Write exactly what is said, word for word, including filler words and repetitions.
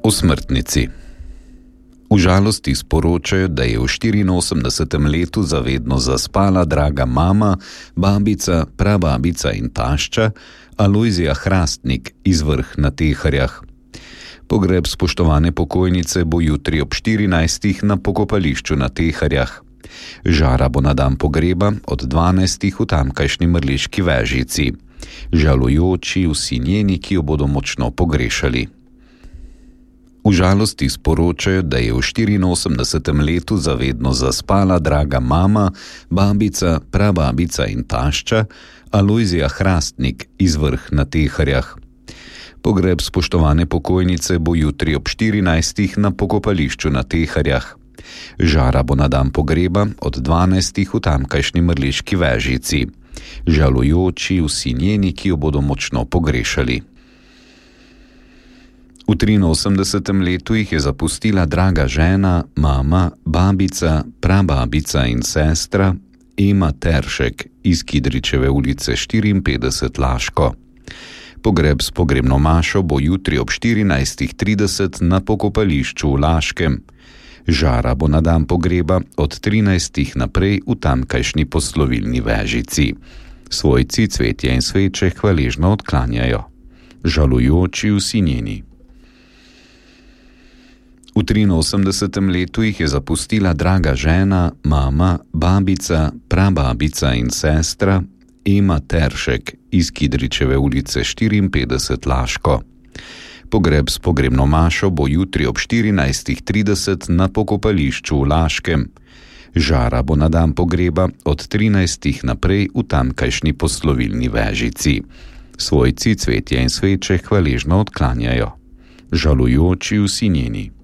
Osmrtnici. V žalosti sporočajo, da je v štiriinosemdesetem letu zavedno zaspala draga mama, babica, prababica in tašča Alojzija Hrastnik iz Vrh na Teharjah. Pogreb spoštovane pokojnice bo jutri ob štirinajstih na pokopališču na Teharjah. Žara bo na dan pogreba od dvanajstih v tamkajšnji Mrliški Vežici. Žalujoči vsi njeni, ki jo bodo močno pogrešali. V žalosti sporočajo, da je v štiriinosemdesetem letu zavedno zaspala draga mama, babica, prababica in tašča Alojzija Hrastnik iz Vrh na Teharjah. Pogreb spoštovane pokojnice bo jutri ob štirinajstih na pokopališču na Teharjah. Žara bo na dan pogreba od dvanajstih v tamkajšnji Mrliški Vežici. Žalujoči vsi njeni, ki jo bodo močno pogrešali. V triinosemdesetem letu jih je zapustila draga žena, mama, babica, prababica in sestra Ema Teršek iz Kidričeve ulice štiriinpetdeset Laško. Pogreb s pogrebno mašo bo jutri ob štirinajstih trideset na pokopališču v Laškem. Žara bo na dan pogreba od trinajstih naprej v tamkajšnji Poslovilni Vežici. Svojci cvetje in sveče hvaležno odklanjajo. Žalujoči vsi njeni. V triinosemdesetem letu jih je zapustila draga žena, mama, babica, prababica in sestra Ema Teršek iz Kidričeve ulice štiriinpetdeset Laško. Pogreb s pogrebno mašo bo jutri ob štirinajstih trideset na pokopališču v Laškem. Žara bo na dan pogreba od trinajstih naprej v tamkajšnji Poslovilni Vežici. Svojci cvetje in sveče hvaležno odklanjajo. Žalujoči vsi njeni.